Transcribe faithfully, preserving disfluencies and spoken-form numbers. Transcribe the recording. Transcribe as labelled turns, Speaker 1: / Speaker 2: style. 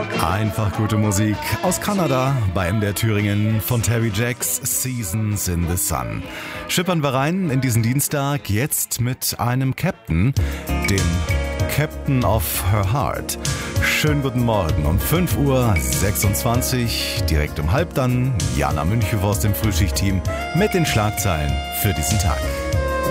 Speaker 1: Einfach gute Musik aus Kanada bei M D R Thüringen von Terry Jacks Seasons in the Sun. Schippern wir rein in diesen Dienstag jetzt mit einem Captain, dem Captain of Her Heart. Schönen guten Morgen um fünf Uhr sechsundzwanzig, direkt um halb dann Jana Münchow aus dem Frühschichtteam mit den Schlagzeilen für diesen Tag.